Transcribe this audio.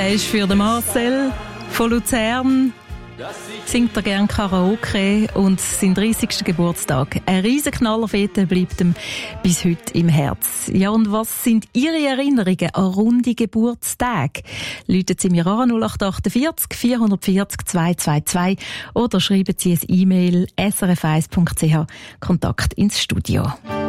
der ist für den Marcel von Luzern. Singt er gerne Karaoke und seinen 30. Geburtstag. Ein Riesenknallerfete bleibt ihm bis heute im Herz. Ja, und was sind Ihre Erinnerungen an runde Geburtstage? Läuten Sie mir an 0848 440 222 oder schreiben Sie ein E-Mail srf1.ch Kontakt ins Studio.